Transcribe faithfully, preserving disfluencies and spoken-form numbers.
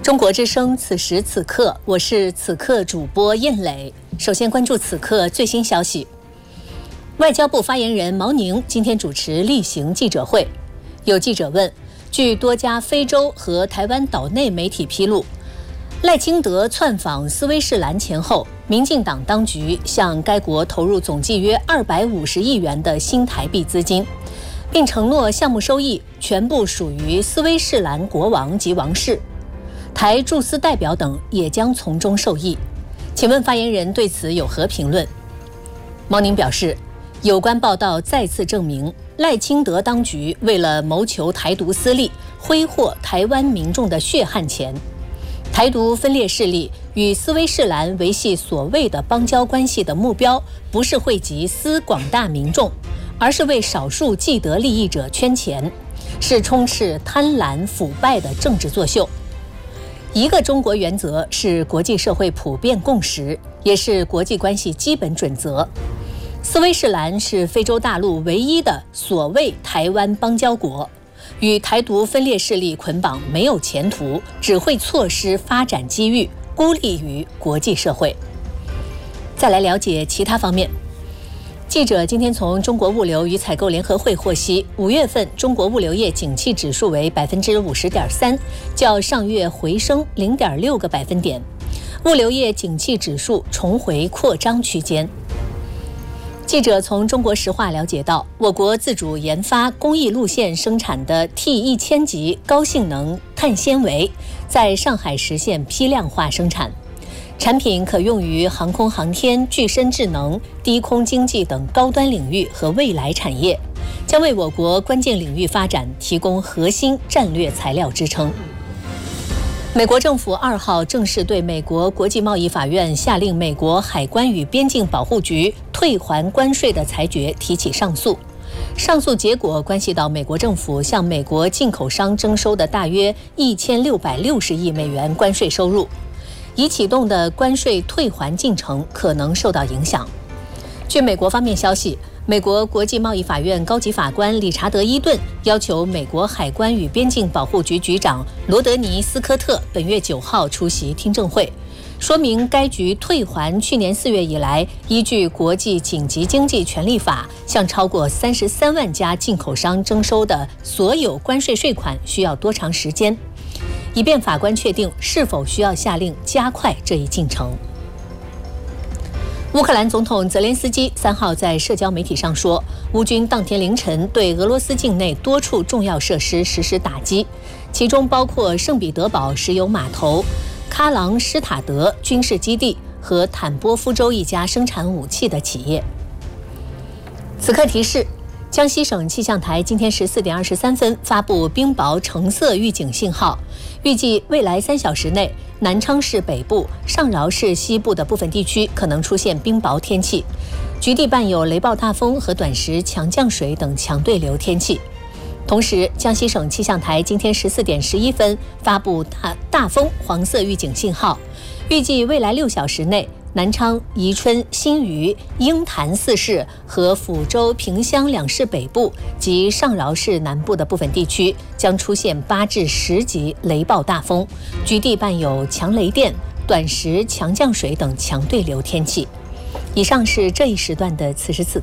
中国之声，此时此刻，我是此刻主播燕磊。首先关注此刻最新消息。外交部发言人毛宁今天主持例行记者会，有记者问，据多家非洲和台湾岛内媒体披露，赖清德窜访斯威士兰前后，民进党当局向该国投入总计约二百五十亿元的新台币资金，并承诺项目收益全部属于斯威士兰国王及王室。台驻斯代表等也将从中受益。请问发言人对此有何评论？毛宁表示，有关报道再次证明，赖清德当局为了谋求台独私利，挥霍台湾民众的血汗钱。台独分裂势力与斯威士兰维系所谓的邦交关系的目标，不是惠及斯广大民众，而是为少数既得利益者圈钱，是充斥贪婪腐败的政治作秀。一个中国原则是国际社会普遍共识，也是国际关系基本准则。斯威士兰是非洲大陆唯一的所谓台湾邦交国，与台独分裂势力捆绑没有前途，只会错失发展机遇，孤立于国际社会。再来了解其他方面。记者今天从中国物流与采购联合会获悉，五月份中国物流业景气指数为百分之五十点三，较上月回升零点六个百分点，物流业景气指数重回扩张区间。记者从中国石化了解到，我国自主研发工艺路线生产的 T 一千 级高性能碳纤维在上海实现批量化生产。产品可用于航空航天、具身智能、低空经济等高端领域和未来产业，将为我国关键领域发展提供核心战略材料支撑。美国政府二号正式对美国国际贸易法院下令美国海关与边境保护局退还关税的裁决提起上诉。上诉结果关系到美国政府向美国进口商征收的大约一千六百六十亿美元关税收入。已启动的关税退还进程可能受到影响。据美国方面消息，美国国际贸易法院高级法官理查德·伊顿要求美国海关与边境保护局局长罗德尼·斯科特本月九号出席听证会，说明该局退还去年四月以来依据国际紧急经济权利法向超过三十三万家进口商征收的所有关税税款需要多长时间，以便法官确定是否需要下令加快这一进程。乌克兰总统泽连斯基三号在社交媒体上说，乌军当天凌晨对俄罗斯境内多处重要设施实施打击，其中包括圣彼得堡石油码头、喀朗施塔德军事基地和坦波夫州一家生产武器的企业。此刻提示，江西省气象台今天十四点二十三分发布冰雹橙色预警信号，预计未来三小时内，南昌市北部、上饶市西部的部分地区可能出现冰雹天气，局地伴有雷暴大风和短时强降水等强对流天气。同时，江西省气象台今天十四点十一分发布大大风黄色预警信号，预计未来六小时内，南昌、宜春、新余、鹰潭四市和抚州、萍乡两市北部及上饶市南部的部分地区将出现八至十级雷暴大风，局地伴有强雷电、短时强降水等强对流天气。以上是这一时段的此时此刻。